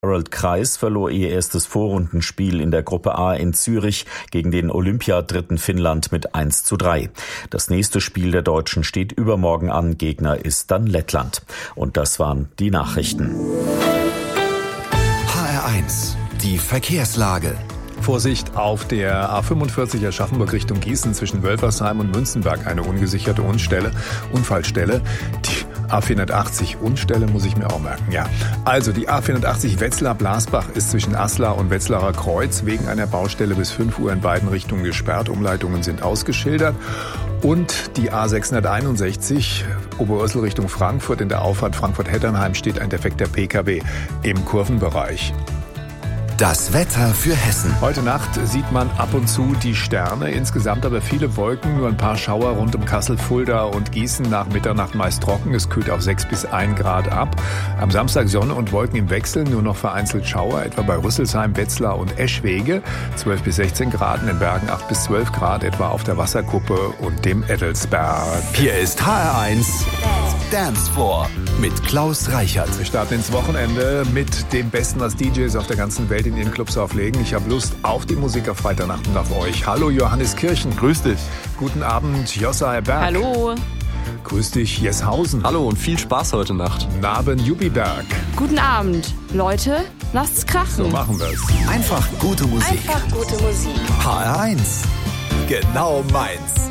Harald Kreis verlor ihr erstes Vorrundenspiel in der Gruppe A in Zürich gegen den Olympiadritten Finnland mit 1:3. Das nächste Spiel der Deutschen steht übermorgen an. Gegner ist dann Lettland. Und das waren die Nachrichten. HR1, die Verkehrslage. Vorsicht auf der A45 Aschaffenburg Richtung Gießen zwischen Wölfersheim und Münzenberg, eine ungesicherte Unfallstelle. Die A480 Unstelle muss ich mir auch merken, ja. Also die A480 Wetzlar-Blasbach ist zwischen Aslar und Wetzlarer Kreuz wegen einer Baustelle bis 5 Uhr in beiden Richtungen gesperrt. Umleitungen sind ausgeschildert. Und die A661 Oberursel Richtung Frankfurt in der Auffahrt Frankfurt-Hetternheim steht ein defekter PKW im Kurvenbereich. Das Wetter für Hessen. Heute Nacht sieht man ab und zu die Sterne, insgesamt aber viele Wolken, nur ein paar Schauer rund um Kassel, Fulda und Gießen, nach Mitternacht meist trocken, es kühlt auf 6 bis 1 Grad ab. Am Samstag Sonne und Wolken im Wechsel, nur noch vereinzelt Schauer, etwa bei Rüsselsheim, Wetzlar und Eschwege, 12 bis 16 Grad, in den Bergen 8 bis 12 Grad, etwa auf der Wasserkuppe und dem Ettelsberg. Hier ist HR1 Dance Floor mit Klaus Reichert. Wir starten ins Wochenende mit dem Besten, was DJs auf der ganzen Welt in ihren Clubs auflegen. Ich habe Lust auf die Musik auf Freitagnacht und auf euch. Hallo Johannes Kirchen. Grüß dich. Guten Abend Jossa Berg. Hallo. Grüß dich Jesshausen. Hallo und viel Spaß heute Nacht. Naben Jubiberg. Guten Abend. Leute, lasst's krachen. So machen wir's. Einfach gute Musik. Einfach gute Musik. HR1. Genau meins.